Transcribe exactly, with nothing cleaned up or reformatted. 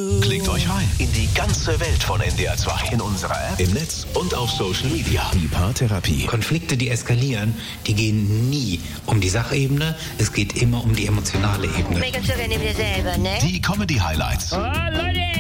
Klickt euch rein in die ganze Welt von N D R zwei. In unserer App, im Netz und auf Social Media. Die Paartherapie. Konflikte, die eskalieren, die gehen nie um die Sachebene. Es geht immer um die emotionale Ebene. Make uns so, wir nehmen wir selber, ne? Die Comedy-Highlights. Oh, Leute!